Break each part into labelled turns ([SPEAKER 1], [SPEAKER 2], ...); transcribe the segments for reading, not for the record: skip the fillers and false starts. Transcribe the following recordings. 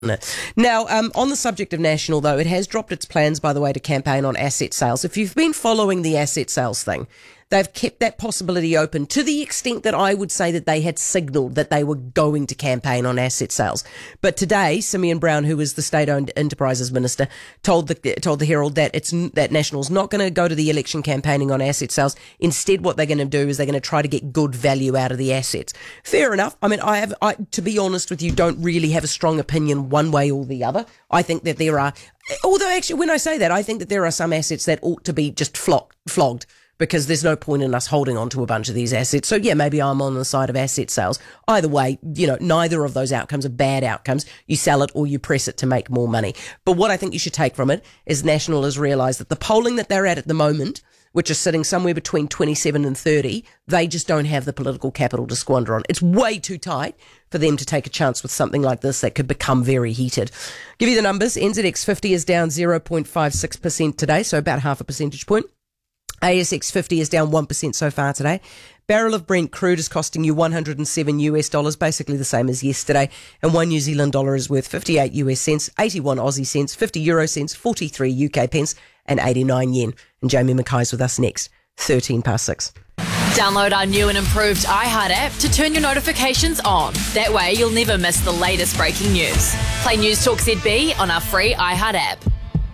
[SPEAKER 1] Now, on the subject of National, though, it has dropped its plans, by the way, to campaign on asset sales. If you've been following the asset sales thing, they've kept that possibility open to the extent that I would say that they had signalled that they were going to campaign on asset sales. But today, Simeon Brown, who is the state-owned enterprises minister, told the Herald that that National's not going to go to the election campaigning on asset sales. Instead, what they're going to do is they're going to try to get good value out of the assets. Fair enough. I mean, I to be honest with you, don't really have a strong opinion one way or the other. I think that there are, although actually when I say that, I think that there are some assets that ought to be just flogged, because there's no point in us holding on to a bunch of these assets. So yeah, maybe I'm on the side of asset sales. Either way, neither of those outcomes are bad outcomes. You sell it or you press it to make more money. But what I think you should take from it is National has realised that the polling that they're at the moment, which is sitting somewhere between 27 and 30, they just don't have the political capital to squander on. It's way too tight for them to take a chance with something like this that could become very heated. Give you the numbers. NZX 50 is down 0.56% today, so about half a percentage point. ASX 50 is down 1% so far today. Barrel of Brent crude is costing you $107, basically the same as yesterday. And one New Zealand dollar is worth 58 US cents, 81 Aussie cents, 50 euro cents, 43 UK pence, and 89 yen. And Jamie Mackay's with us next, 6:13.
[SPEAKER 2] Download our new and improved iHeart app to turn your notifications on. That way you'll never miss the latest breaking news. Play News Talk ZB on our free iHeart app.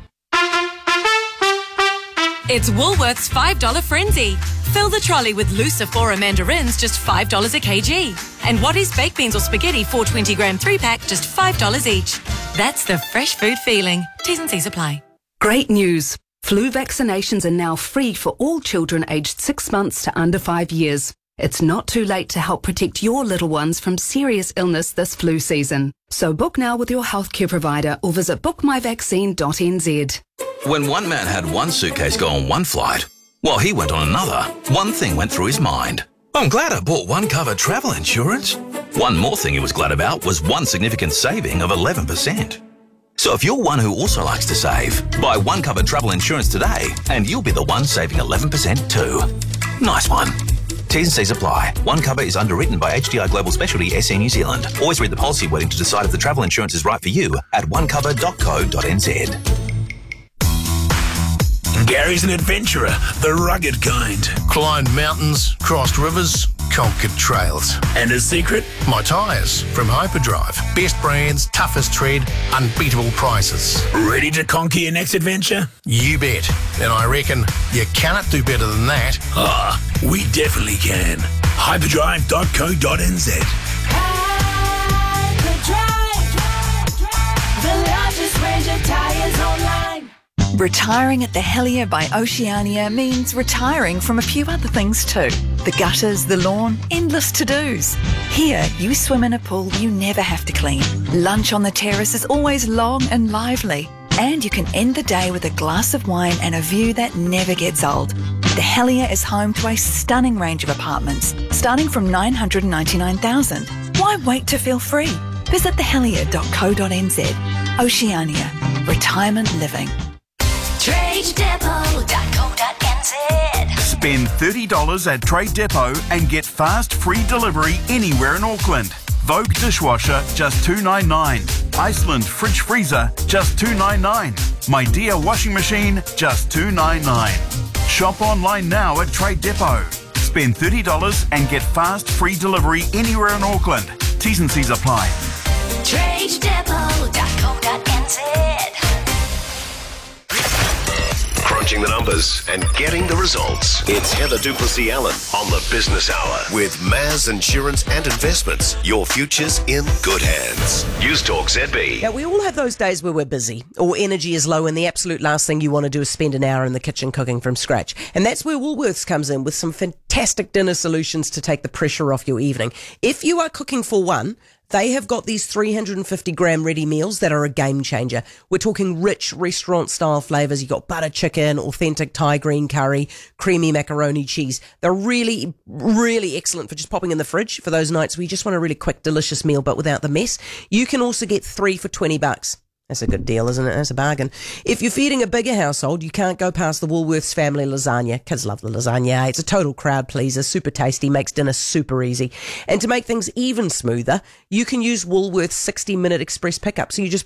[SPEAKER 3] It's Woolworth's $5 Frenzy. Fill the trolley with Lucifora mandarins, just $5 a kg. And Wattie's baked beans or spaghetti, 420 gram 3-pack, just $5 each. That's the fresh food feeling. T's and C's apply.
[SPEAKER 4] Great news. Flu vaccinations are now free for all children aged 6 months to under 5 years. It's not too late to help protect your little ones from serious illness this flu season. So book now with your healthcare provider or visit bookmyvaccine.nz.
[SPEAKER 5] When one man had one suitcase go on one flight, while he went on another, one thing went through his mind. I'm glad I bought One Cover travel insurance. One more thing he was glad about was one significant saving of 11%. So if you're one who also likes to save, buy One Cover travel insurance today and you'll be the one saving 11% too. Nice one. T's and C's apply. One Cover is underwritten by HDI Global Specialty SE New Zealand. Always read the policy wording to decide if the travel insurance is right for you at onecover.co.nz.
[SPEAKER 6] Gary's an adventurer, the rugged kind.
[SPEAKER 7] Climbed mountains, crossed rivers, conquered trails.
[SPEAKER 6] And his secret?
[SPEAKER 7] My tyres from Hyperdrive. Best brands, toughest tread, unbeatable prices.
[SPEAKER 6] Ready to conquer your next adventure?
[SPEAKER 7] You bet. And I reckon you cannot do better than that.
[SPEAKER 6] We definitely can. Hyperdrive.co.nz.
[SPEAKER 8] Hyperdrive, the largest range of tyres online.
[SPEAKER 9] Retiring at the Helier by Oceania means retiring from a few other things too. The gutters, the lawn, endless to-dos. Here, you swim in a pool you never have to clean. Lunch on the terrace is always long and lively. And you can end the day with a glass of wine and a view that never gets old. The Helier is home to a stunning range of apartments, starting from $999,000. Why wait to feel free? Visit thehelier.co.nz. Oceania. Retirement living.
[SPEAKER 8] TradeDepot.co.nz.
[SPEAKER 10] Spend $30 at Trade Depot and get fast free delivery anywhere in Auckland. Vogue dishwasher, just $2.99. Iceland fridge freezer, just $2.99. My Dear washing machine, just $2.99. Shop online now at Trade Depot. Spend $30 and get fast free delivery anywhere in Auckland. T's and C's apply.
[SPEAKER 8] TradeDepot.co.nz.
[SPEAKER 11] Crunching the numbers and getting the results. It's Heather Duplessis-Allen on the Business Hour with Maz Insurance and Investments. Your future's in good hands. News Talk ZB.
[SPEAKER 1] Now, we all have those days where we're busy or energy is low and the absolute last thing you want to do is spend an hour in the kitchen cooking from scratch. And that's where Woolworths comes in with some fantastic dinner solutions to take the pressure off your evening. If you are cooking for one, they have got these 350 gram ready meals that are a game changer. We're talking rich restaurant style flavours. You got butter chicken, authentic Thai green curry, creamy macaroni cheese. They're really, really excellent for just popping in the fridge for those nights where you just want a really quick, delicious meal but without the mess. You can also get 3 for $20. That's a good deal, isn't it? That's a bargain. If you're feeding a bigger household, you can't go past the Woolworths family lasagna. Kids love the lasagna. It's a total crowd pleaser, super tasty, makes dinner super easy. And to make things even smoother, you can use Woolworths 60-minute express pickup. So you just